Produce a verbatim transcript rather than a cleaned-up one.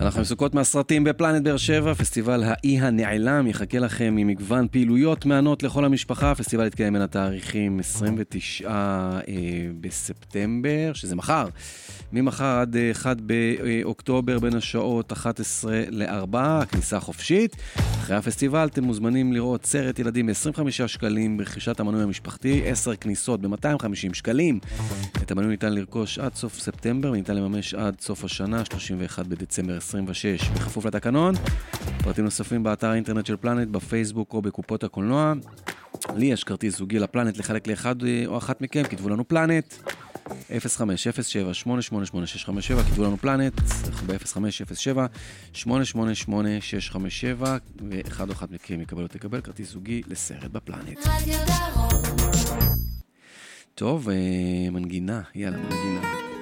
אנחנו מסוכות מהסרטים בפלנט באר שבע, פסטיבל האי הנעלם יחכה לכם עם מגוון פעילויות מענות לכל המשפחה. הפסטיבל יתקיים בין התאריכים עשרים ותשעה בספטמבר, שזה מחר, ממחר עד אחד באוקטובר בין השעות אחת עשרה לארבע, הכניסה חופשית. אחרי הפסטיבל אתם מוזמנים לראות סרט ילדים ב-עשרים וחמישה שקלים ברכישת המנוי המשפחתי, עשר כניסות ב-מאתיים וחמישים שקלים. את המנוי ניתן לרכוש עד סוף ספטמבר וניתן לממש עד סוף השנה, שלושים ואחד בדצמבר עשרים ושש, בכפוף לתקנון. פרטים נוספים באתר האינטרנט של פלנט, בפייסבוק או בקופות הקולנוע. לי יש כרטיס זוגי לפלנט לחלק לאחד או אחת מכם, כתבו לנו פלנט אפס חמש אפס שבע שמונה שמונה שמונה שש חמש שבע, כתבו לנו פלנט ב-אפס חמש אפס שבע שמונה שמונה שמונה שש חמש שבע, ואחד או אחת מכם יקבל או תקבל כרטיס זוגי לסרט בפלנט. טוב, מנגינה, יאללה, מנגינה.